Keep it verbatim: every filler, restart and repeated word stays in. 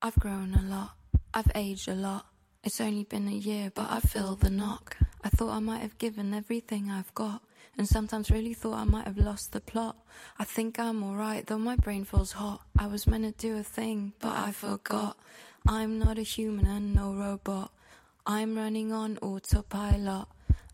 I've grown a lot, I've aged a lot. It's only been a year, but I feel the knock. I thought I might have given everything I've got, and sometimes really thought I might have lost the plot. I think I'm alright, though my brain feels hot. I was meant to do a thing, but I forgot. I'm not a human and no robot. I'm running on autopilot.